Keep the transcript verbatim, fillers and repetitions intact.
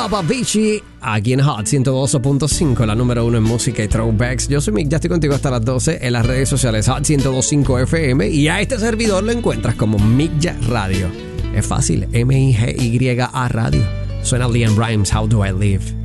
Papa Avicii, aquí en Hot ciento doce punto cinco, la número uno en música y throwbacks. Yo soy Mick, ya estoy contigo hasta las doce en las redes sociales Hot ciento dos punto cinco F M y a este servidor lo encuentras como Mick Radio. Es fácil, M I G Y A Radio. Suena Liam Rimes, How Do I Live.